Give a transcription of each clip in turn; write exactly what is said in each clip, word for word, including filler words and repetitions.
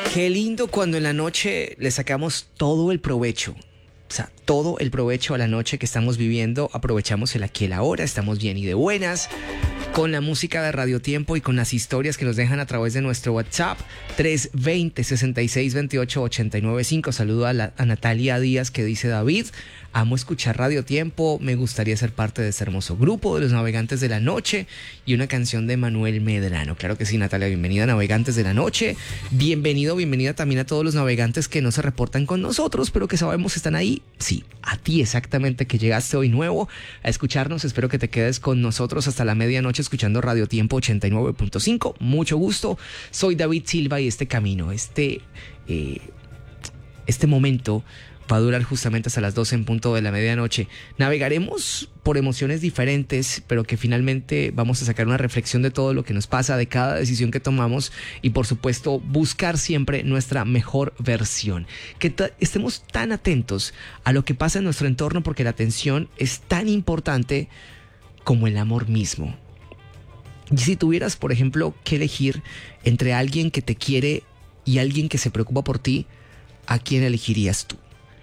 Qué lindo cuando en la noche le sacamos todo el provecho. O sea, todo el provecho a la noche que estamos viviendo. Aprovechamos el aquí y el ahora, estamos bien y de buenas. Con la música de Radio Tiempo y con las historias que nos dejan a través de nuestro WhatsApp tres dos cero, seis seis dos ocho, ocho nueve cinco. Saludo a, la, a Natalia Díaz, que dice: David, amo escuchar Radio Tiempo, me gustaría ser parte de este hermoso grupo de los Navegantes de la Noche, y una canción de Manuel Medrano. Claro que sí, Natalia, bienvenida a Navegantes de la Noche. Bienvenido, bienvenida también a todos los navegantes que no se reportan con nosotros, pero que sabemos están ahí. Sí, a ti exactamente, que llegaste hoy nuevo a escucharnos. Espero que te quedes con nosotros hasta la medianoche escuchando Radio Tiempo ochenta y nueve punto cinco. Mucho gusto, soy David Silva, y este camino, este, eh, este momento va a durar justamente hasta las doce en punto de la medianoche. Navegaremos por emociones diferentes, pero que finalmente vamos a sacar una reflexión de todo lo que nos pasa, de cada decisión que tomamos, y por supuesto buscar siempre nuestra mejor versión. Que t- estemos tan atentos a lo que pasa en nuestro entorno, porque la atención es tan importante como el amor mismo. Y si tuvieras, por ejemplo, que elegir entre alguien que te quiere y alguien que se preocupa por ti, ¿a quién elegirías tú?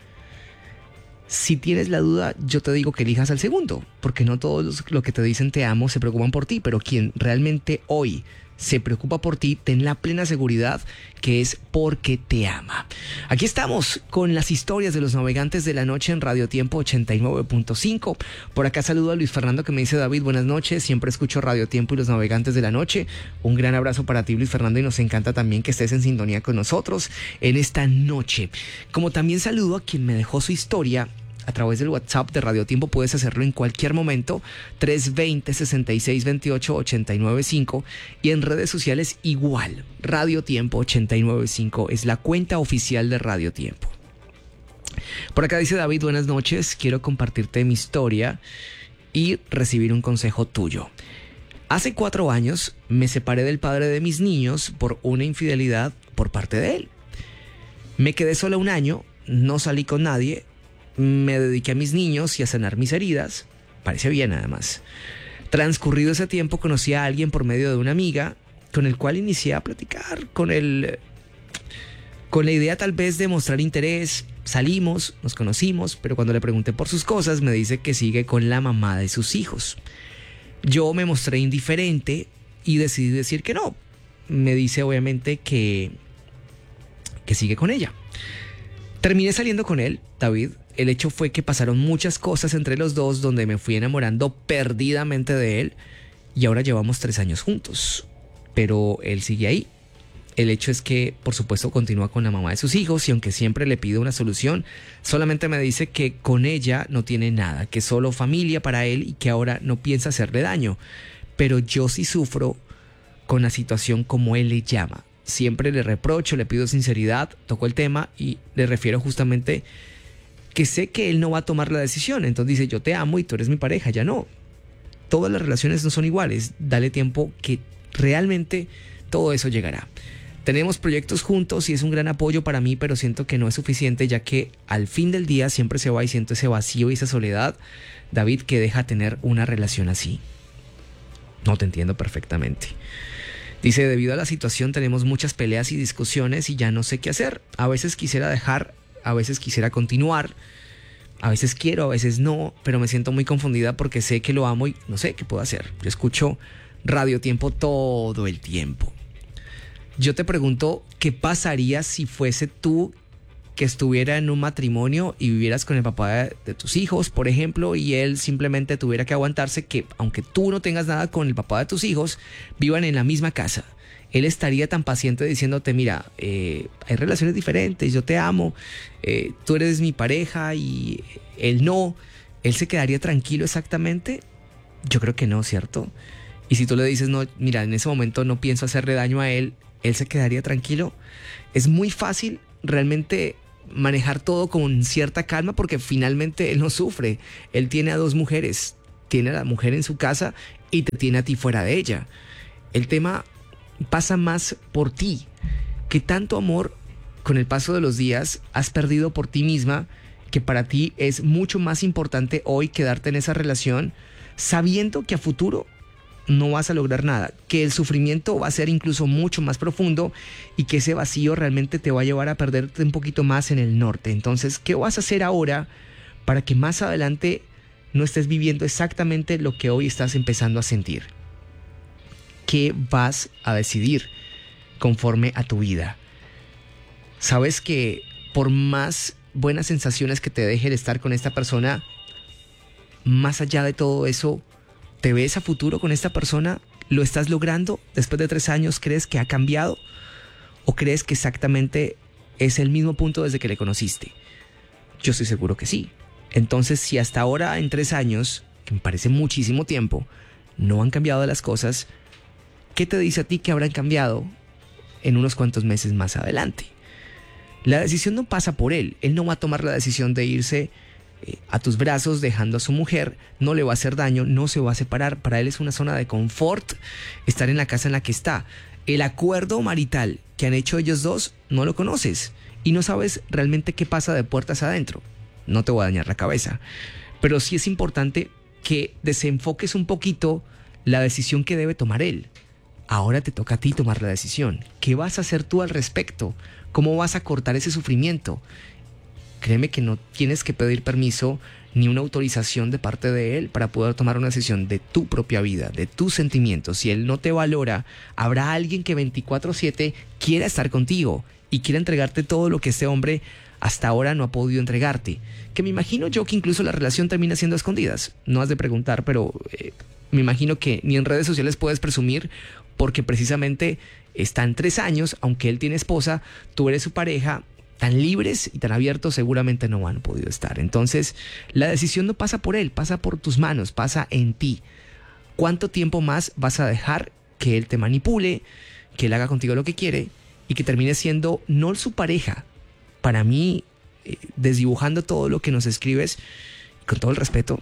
Si tienes la duda, yo te digo que elijas al segundo, porque no todos los lo que te dicen te amo se preocupan por ti, pero quien realmente hoy se preocupa por ti, ten la plena seguridad que es porque te ama. Aquí estamos con las historias de los Navegantes de la Noche en Radio Tiempo ochenta y nueve punto cinco. Por acá saludo a Luis Fernando, que me dice: David, buenas noches, siempre escucho Radio Tiempo y los Navegantes de la Noche. Un gran abrazo para ti, Luis Fernando, y nos encanta también que estés en sintonía con nosotros en esta noche. Como también saludo a quien me dejó su historia a través del WhatsApp de Radio Tiempo. Puedes hacerlo en cualquier momento, tres dos cero, seis seis dos ocho, ocho nueve cinco, y en redes sociales igual, Radio Tiempo ochenta y nueve punto cinco es la cuenta oficial de Radio Tiempo. Por acá dice David: buenas noches, quiero compartirte mi historia y recibir un consejo tuyo. Hace cuatro años me separé del padre de mis niños por una infidelidad por parte de él. Me quedé sola un año, no salí con nadie, me dediqué a mis niños y a sanar mis heridas. Parece bien, además. Transcurrido ese tiempo, conocí a alguien por medio de una amiga, con el cual inicié a platicar, con el, con la idea tal vez de mostrar interés. Salimos, nos conocimos, pero cuando le pregunté por sus cosas, me dice que sigue con la mamá de sus hijos. Yo me mostré indiferente y decidí decir que no. Me dice obviamente que, que sigue con ella. Terminé saliendo con él, David. El hecho fue que pasaron muchas cosas entre los dos, donde me fui enamorando perdidamente de él, y ahora llevamos tres años juntos. Pero él sigue ahí. El hecho es que, por supuesto, continúa con la mamá de sus hijos, y aunque siempre le pido una solución, solamente me dice que con ella no tiene nada, que solo familia para él y que ahora no piensa hacerle daño. Pero yo sí sufro con la situación como él le llama. Siempre le reprocho, le pido sinceridad, toco el tema y le refiero justamente que sé que él no va a tomar la decisión. Entonces dice: yo te amo y tú eres mi pareja. Ya no. Todas las relaciones no son iguales. Dale tiempo, que realmente todo eso llegará. Tenemos proyectos juntos y es un gran apoyo para mí, pero siento que no es suficiente, ya que al fin del día siempre se va y siento ese vacío y esa soledad, David, que deja tener una relación así. No, te entiendo perfectamente. Dice: debido a la situación tenemos muchas peleas y discusiones y ya no sé qué hacer. A veces quisiera dejar, a veces quisiera continuar, a veces quiero, a veces no, pero me siento muy confundida porque sé que lo amo y no sé qué puedo hacer. Yo escucho Radio Tiempo todo el tiempo. Yo te pregunto, ¿qué pasaría si fuese tú que estuviera en un matrimonio y vivieras con el papá de, de tus hijos, por ejemplo, y él simplemente tuviera que aguantarse que, aunque tú no tengas nada con el papá de tus hijos, vivan en la misma casa? Él estaría tan paciente diciéndote: mira, eh, hay relaciones diferentes, yo te amo, eh, tú eres mi pareja, y él no. ¿Él se quedaría tranquilo exactamente? Yo creo que no, ¿cierto? Y si tú le dices: no, mira, en ese momento no pienso hacerle daño a él, ¿él se quedaría tranquilo? Es muy fácil realmente manejar todo con cierta calma, porque finalmente él no sufre. Él tiene a dos mujeres, tiene a la mujer en su casa y te tiene a ti fuera de ella. El tema pasa más por ti. ¿Qué tanto amor con el paso de los días has perdido por ti misma, que para ti es mucho más importante hoy quedarte en esa relación, sabiendo que a futuro no vas a lograr nada, que el sufrimiento va a ser incluso mucho más profundo y que ese vacío realmente te va a llevar a perderte un poquito más en el norte. Entonces, ¿qué vas a hacer ahora para que más adelante no estés viviendo exactamente lo que hoy estás empezando a sentir? ¿Qué vas a decidir conforme a tu vida? Sabes que por más buenas sensaciones que te deje el estar con esta persona, más allá de todo eso, ¿te ves a futuro con esta persona? ¿Lo estás logrando? Después de tres años, ¿crees que ha cambiado? ¿O crees que exactamente es el mismo punto desde que le conociste? Yo estoy seguro que sí. Entonces, si hasta ahora, en tres años, que me parece muchísimo tiempo, no han cambiado las cosas, ¿qué te dice a ti que habrán cambiado en unos cuantos meses más adelante? La decisión no pasa por él. Él no va a tomar la decisión de irse eh, a tus brazos dejando a su mujer. No le va a hacer daño, no se va a separar. Para él es una zona de confort estar en la casa en la que está. El acuerdo marital que han hecho ellos dos no lo conoces y no sabes realmente qué pasa de puertas adentro. No te voy a dañar la cabeza, pero sí es importante que desenfoques un poquito la decisión que debe tomar él. Ahora te toca a ti tomar la decisión. ¿Qué vas a hacer tú al respecto? ¿Cómo vas a cortar ese sufrimiento? Créeme que no tienes que pedir permiso ni una autorización de parte de él para poder tomar una decisión de tu propia vida, de tus sentimientos. Si él no te valora, habrá alguien que veinticuatro siete quiera estar contigo y quiera entregarte todo lo que este hombre hasta ahora no ha podido entregarte. Que me imagino yo que incluso la relación termina siendo a escondidas. No has de preguntar, pero eh, me imagino que ni en redes sociales puedes presumir, porque precisamente están tres años, aunque él tiene esposa, tú eres su pareja, tan libres y tan abiertos seguramente no han podido estar. Entonces, la decisión no pasa por él, pasa por tus manos, pasa en ti. ¿Cuánto tiempo más vas a dejar que él te manipule, que él haga contigo lo que quiere y que termine siendo no su pareja? Para mí, eh, desdibujando todo lo que nos escribes, con todo el respeto,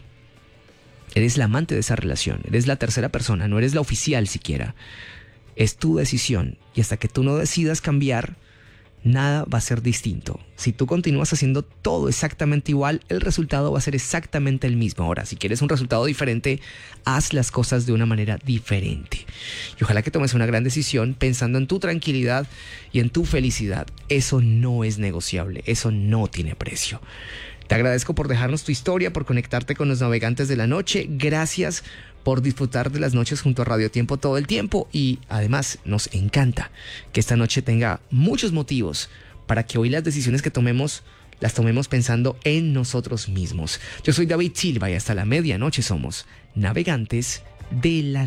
eres la amante de esa relación, eres la tercera persona, no eres la oficial siquiera. Es tu decisión y hasta que tú no decidas cambiar, nada va a ser distinto. Si tú continúas haciendo todo exactamente igual, el resultado va a ser exactamente el mismo. Ahora, si quieres un resultado diferente, haz las cosas de una manera diferente. Y ojalá que tomes una gran decisión pensando en tu tranquilidad y en tu felicidad. Eso no es negociable, eso no tiene precio. Te agradezco por dejarnos tu historia, por conectarte con los navegantes de la noche. Gracias por disfrutar de las noches junto a Radio Tiempo todo el tiempo. Y además nos encanta que esta noche tenga muchos motivos para que hoy las decisiones que tomemos las tomemos pensando en nosotros mismos. Yo soy David Silva y hasta la medianoche somos Navegantes de la Noche.